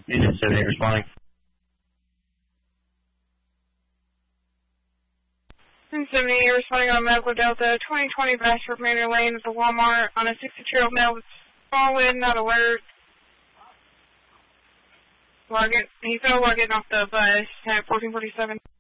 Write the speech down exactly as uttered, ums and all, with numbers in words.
Unit seventy-eight responding. seventy-eight responding on Medical Delta, twenty twenty Bastrop Manor Lane at the Walmart on a sixty-two-year-old male with fallen, not alert. Log it. He fell while getting off the bus at fourteen forty-seven.